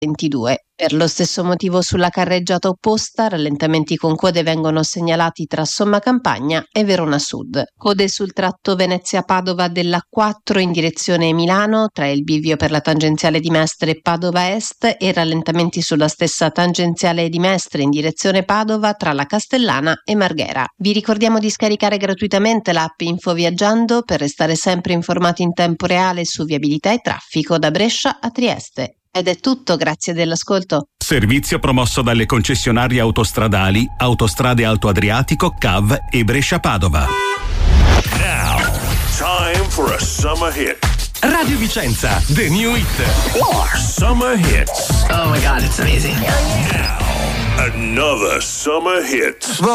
22. Per lo stesso motivo sulla carreggiata opposta rallentamenti con code vengono segnalati tra Somma Campagna e Verona Sud. Code sul tratto Venezia-Padova della 4 in direzione Milano tra il bivio per la tangenziale di Mestre e Padova Est e rallentamenti sulla stessa tangenziale di Mestre in direzione Padova tra la Castellana e Marghera. Vi ricordiamo di scaricare gratuitamente l'app Info Viaggiando per restare sempre informati in tempo reale su viabilità e traffico da Brescia a Trieste. Ed è tutto, grazie dell'ascolto. Servizio promosso dalle concessionarie autostradali Autostrade Alto Adriatico, CAV e Brescia-Padova. Now, time for a summer hit. Radio Vicenza, the new hit. Summer hits. Oh my God, it's amazing. Now, another summer hit.